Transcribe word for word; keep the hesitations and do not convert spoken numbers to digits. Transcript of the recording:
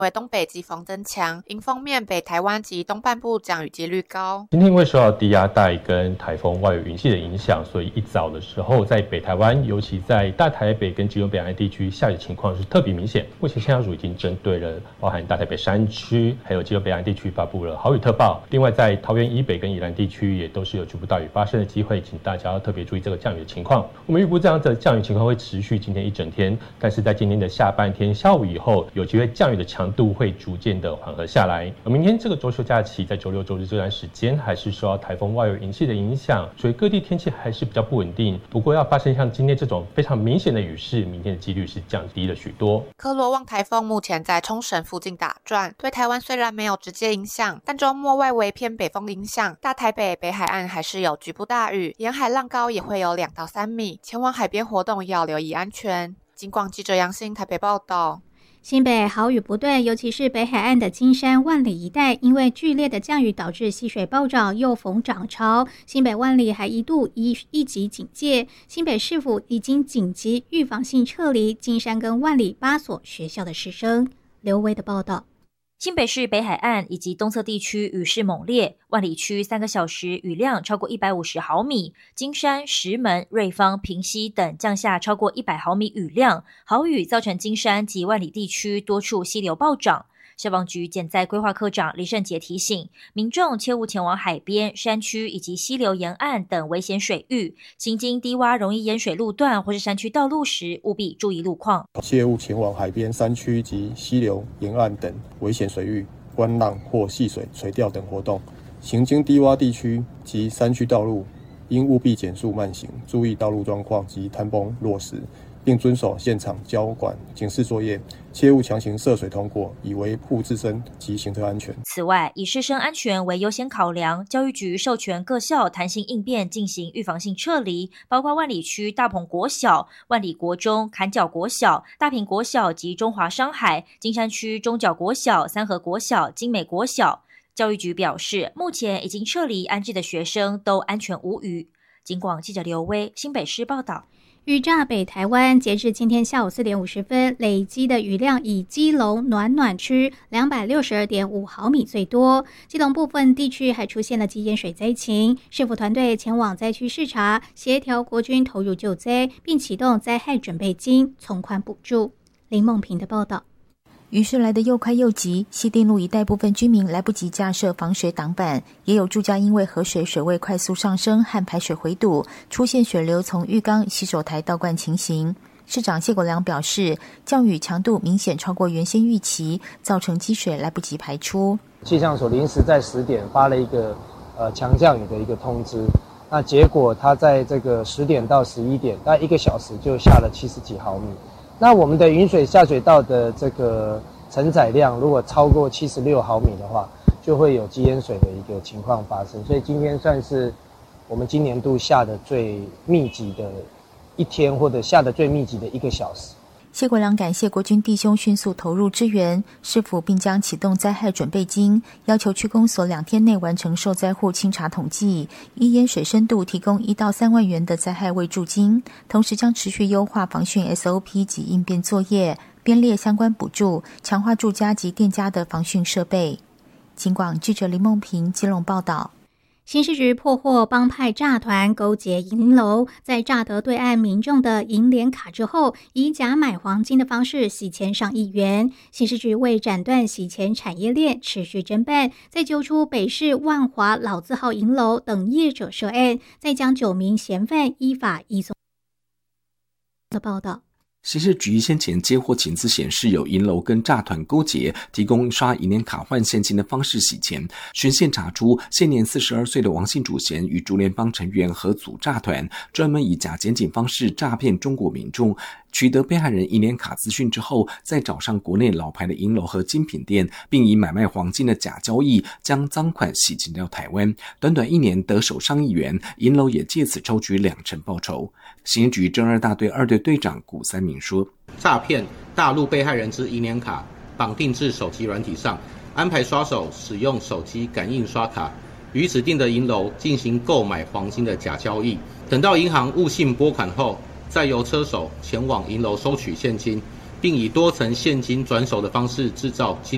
为东北季风增强，迎风面北台湾及东半部降雨几率高。 今天因为受到低压带跟台风外围云系的影响，所以一早的时候在北台湾，尤其在大台北跟基隆北岸地区下雨情况是特别明显。目前气象署已经针对了包含大台北山区还有基隆北岸地区发布了豪雨特报。另外在桃园以北跟宜兰地区也都是有局部大雨发生的机会，请大家要特别注意这个降雨的情况。我们预估这样的降雨情况会持续今天一整天，但是在今天的下半天下午以后，有机会降雨的强度会逐渐的缓和下来。而明天这个周休假期，在周六周日这段时间还是受到台风外围云系的影响，所以各地天气还是比较不稳定。不过要发生像今天这种非常明显的雨势，明天的几率是降低了许多。 科罗旺台风目前在冲绳附近打转，对台湾虽然没有直接影响，但周末外围偏北风影响，大台北北海岸还是有局部大雨，沿海浪高也会有两到三米，前往海边活动要留意安全。警广记者杨欣台北报道。 新北豪雨不断，尤其是北海岸的金山、万里一带，因为剧烈的降雨导致溪水暴涨，又逢涨潮。新北万里还一度一一级警戒，新北市府已经紧急预防性撤离金山跟万里八所学校的师生。刘威的报道。 新北市北海岸以及东侧地区雨势猛烈，万里区三个小时雨量超过一百五十毫米，金山、石门、瑞芳、平溪等降下超过一百毫米雨量，豪雨造成金山及万里地区多处溪流暴涨。消防局减灾规划科长李胜杰提醒民众切勿前往海边、山区以及溪流沿岸等危险水域，行经低洼容易淹水路段或是山区道路时，务必注意路况， 切勿前往海边、山区及溪流沿岸等危险水域观浪或戏水、垂钓等活动。行经低洼地区及山区道路，应务必减速慢行，注意道路状况及坍崩落石，并遵守现场交管警示作业，切勿强行涉水通过，以维护自身及行车安全。 此外，以师生安全为优先考量，教育局授权各校弹性应变进行预防性撤离，包括万里区大鹏国小、万里国中、坎角国小、大坪国小及中华商海、金山区中角国小、三和国小、金美国小。教育局表示，目前已经撤离安置的学生都安全无虞。警广记者刘威新北市报道。 雨炸北台湾，截至今天下午四点五十分，累积的雨量以基隆暖暖区两百六十二点五毫米最多。基隆部分地区还出现了积淹水灾情，市府团队前往灾区视察，协调国军投入救灾，并启动灾害准备金从宽补助。林梦平的报道。 雨势来得又快又急，西定路一带部分居民来不及架设防水挡板，也有住家因为河水水位快速上升和排水回堵，出现水流从浴缸、洗手台倒灌情形。市长谢国良表示，降雨强度明显超过原先预期，造成积水来不及排出。 气象所临时在十点发了一个呃强降雨的一个通知，那结果他在这个十点到十一点，大概一个小时就下了七十几毫米。那我们的云水下水道的这个承载量如果超过七十六毫米的话，就会有积淹水的一个情况发生。所以今天算是我们今年度下的最密集的一天，或者下的最密集的一个小时。 谢国良感谢国军弟兄迅速投入支援，市府并将启动灾害准备金，要求区公所两天内完成受灾户清查统计，依淹水深度提供一到三万元的灾害慰助金，同时将持续优化防汛 S O P 及应变作业，编列相关补助，强化住家及店家的防汛设备。警广记者林梦平基隆报道。 刑事局破获帮派诈团勾结银楼，在诈得对岸民众的银联卡之后，以假买黄金的方式洗钱上亿元。刑事局为斩断洗钱产业链，持续侦办，再揪出北市万华老字号银楼等业者涉案，再将九名嫌犯依法移送。的报道。 刑事局先前接获情资显示，有银楼跟诈团勾结，提供刷银联卡换现金的方式洗钱。循线查出，现年四十二岁的王姓主嫌与竹联帮成员合组诈团，专门以假检警方式诈骗中国民众。取得被害人银联卡资讯之后，再找上国内老牌的银楼和精品店，并以买卖黄金的假交易，将赃款洗进到台湾。短短一年得手上亿元，银楼也借此抽取两成报酬。刑警局侦二大队二队队长古三明说： 诈骗大陆被害人之银联卡绑定至手机软体上，安排刷手使用手机感应刷卡，与指定的银楼进行购买黄金的假交易。等到银行误信拨款后，再由车手前往银楼收取现金，并以多层现金转手的方式制造金